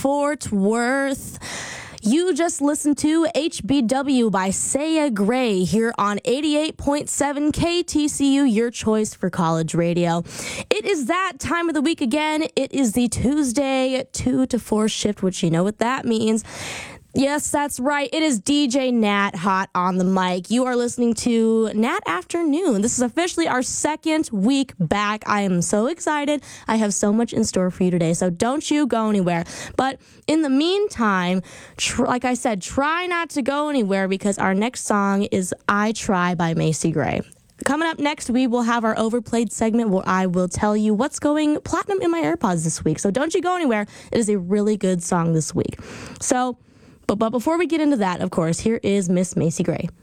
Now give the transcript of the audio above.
Fort Worth. You just listened to HBW by Saya Gray here on 88.7 KTCU, your choice for college radio. It is that time of the week again. It is the Tuesday 2 to 4 shift, which you know what that means. Yes, that's right. It is DJ Nat hot on the mic. You are listening to Nat Afternoon. This is officially our second week back. I am so excited. I have so much in store for you today, so don't you go anywhere. But in the meantime, like I said, try not to go anywhere because our next song is I Try by Macy Gray. Coming up next, we will have our Overplayed segment where I will tell you what's going platinum in my AirPods this week. So don't you go anywhere. It is a really good song this week. But before we get into that, of course, here is Miss Macy Gray.